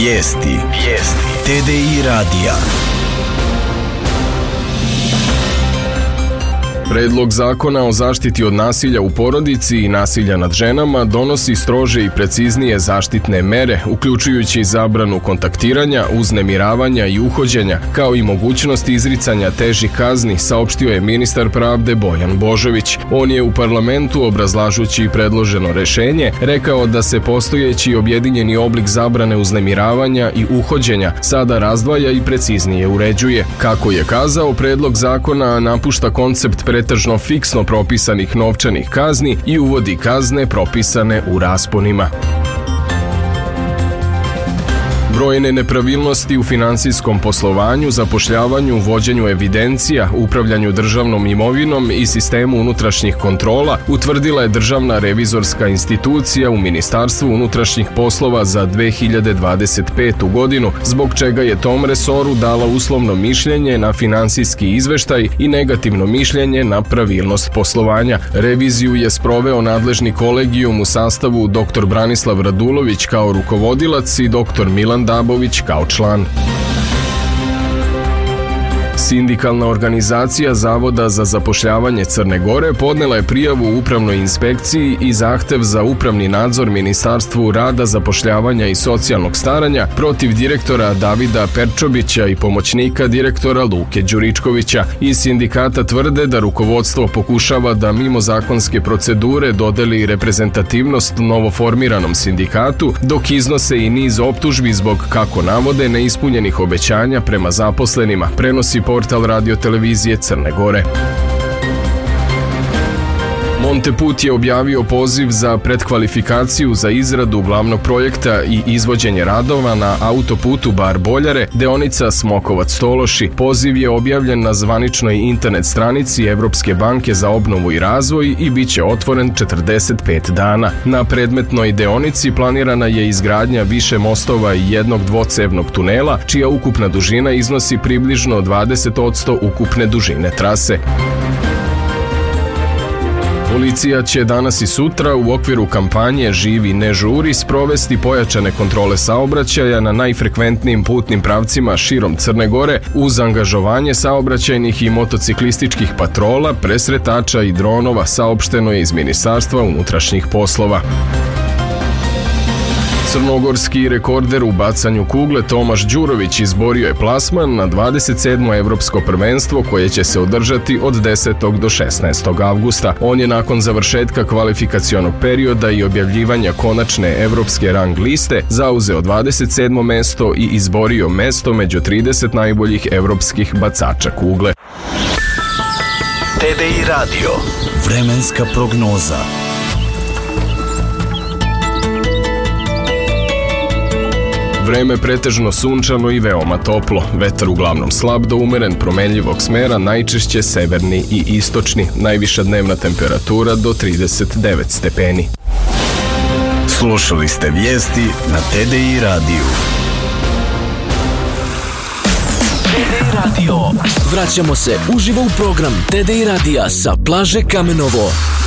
Vijesti TDI radija. Predlog zakona o zaštiti od nasilja u porodici i nasilja nad ženama donosi strože i preciznije zaštitne mere, uključujući zabranu kontaktiranja, uznemiravanja i uhođenja, kao i mogućnost izricanja težih kazni, saopštio je ministar pravde Bojan Božović. On je u parlamentu, obrazlažući predloženo rešenje, rekao da se postojeći objedinjeni oblik zabrane uznemiravanja i uhođenja sada razdvaja i preciznije uređuje. Kako je kazao, predlog zakona napušta koncept pretežno fiksno propisanih novčanih kazni i uvodi kazne propisane u rasponima. Brojne nepravilnosti u finansijskom poslovanju, zapošljavanju, vođenju evidencija, upravljanju državnom imovinom i sistemu unutrašnjih kontrola utvrdila je Državna revizorska institucija u Ministarstvu unutrašnjih poslova za 2025. godinu, zbog čega je tom resoru dala uslovno mišljenje na finansijski izveštaj i negativno mišljenje na pravilnost poslovanja. Reviziju je sproveo nadležni kolegijum u sastavu dr. Branislav Radulović kao rukovodilac i dr. Milan Dabović kao član. Sindikalna organizacija Zavoda za zapošljavanje Crne Gore podnela je prijavu upravnoj inspekciji i zahtev za upravni nadzor Ministarstvu rada, zapošljavanja i socijalnog staranja protiv direktora Davida Perčobića i pomoćnika direktora Luke Đuričkovića. Iz sindikata tvrde da rukovodstvo pokušava da mimo zakonske procedure dodeli reprezentativnost novoformiranom sindikatu, dok iznose i niz optužbi zbog, kako navode, neispunjenih obećanja prema zaposlenima, prenosi portal radio-televizije Crne Gore. Monteput je objavio poziv za pretkvalifikaciju za izradu glavnog projekta i izvođenje radova na autoputu Bar-Boljare, deonica Smokovac-Tološi. Poziv je objavljen na zvaničnoj internet stranici Evropske banke za obnovu i razvoj i bit će otvoren 45 dana. Na predmetnoj deonici planirana je izgradnja više mostova i jednog dvocevnog tunela, čija ukupna dužina iznosi približno 20% ukupne dužine trase. Policija će danas i sutra u okviru kampanje Živi ne žuri sprovesti pojačane kontrole saobraćaja na najfrekventnijim putnim pravcima širom Crne Gore uz angažovanje saobraćajnih i motociklističkih patrola, presretača i dronova, saopšteno je iz Ministarstva unutrašnjih poslova. Crnogorski rekorder u bacanju kugle Tomaš Đurović izborio je plasman na 27. evropsko prvenstvo koje će se održati od 10. do 16. avgusta. On je nakon završetka kvalifikacionog perioda i objavljivanja konačne evropske rang liste zauzeo 27. mesto i izborio mesto među 30 najboljih evropskih bacača kugle. TDI radio. Vremenska prognoza. Vreme pretežno sunčano i veoma toplo. Vetar uglavnom slab do umeren promenljivog smera, najčešće severni i istočni. Najviša dnevna temperatura do 39 stepeni. Slušali ste vijesti na TDI radiju. TDI radio. Vraćamo se uživo u program TDI radija sa plaže Kamenovo.